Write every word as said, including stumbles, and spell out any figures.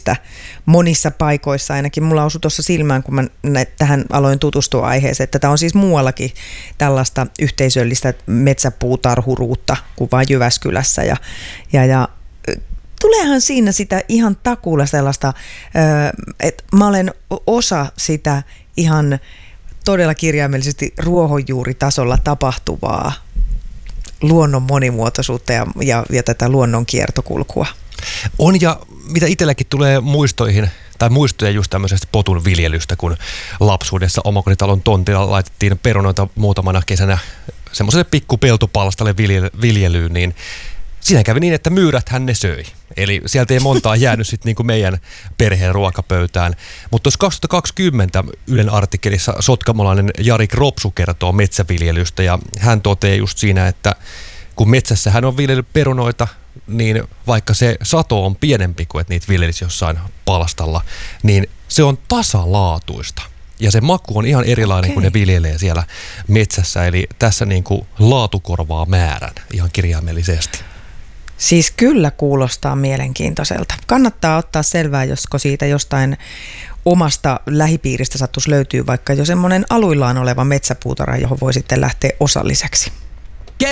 ilmeistä monissa paikoissa. Ainakin mulla osui tuossa silmään, kun mä tähän aloin tutustua aiheeseen, että tämä on siis muuallakin tällaista yhteisöllistä metsäpuutarhuruutta kuin vain Jyväskylässä. Ja, ja, ja tuleehan siinä sitä ihan takuulla sellaista, että mä olen osa sitä ihan todella kirjaimellisesti ruohonjuuritasolla tapahtuvaa luonnon monimuotoisuutta ja, ja, ja tätä luonnon kiertokulkua. On, ja mitä itselläkin tulee muistoihin, tai muistoja just tämmöisestä potun viljelystä, kun lapsuudessa omakotitalon tontilla laitettiin perunoita muutamana kesänä semmoiselle pikku peltopalstalle viljelyyn, niin siinä kävi niin, että myyräthän ne söi. Eli sieltä ei montaa jäänyt sitten niinku meidän perheen ruokapöytään. Mutta tuossa kaksituhattakaksikymmentä Ylen artikkelissa sotkamolainen Jari Kropsu kertoo metsäviljelystä, ja hän toteaa just siinä, että kun metsässä hän on viljellyt perunoita, niin vaikka se sato on pienempi kuin että niitä viljelisi jossain palstalla, niin se on tasalaatuista. Ja se maku on ihan erilainen, okay, kun ne viljelee siellä metsässä. Eli tässä niin kuin laatu korvaa määrän ihan kirjaimellisesti. Siis kyllä kuulostaa mielenkiintoiselta. Kannattaa ottaa selvää, josko siitä jostain omasta lähipiiristä sattuisi löytyy vaikka jo semmoinen aluillaan oleva metsäpuutarha, johon voi sitten lähteä osalliseksi.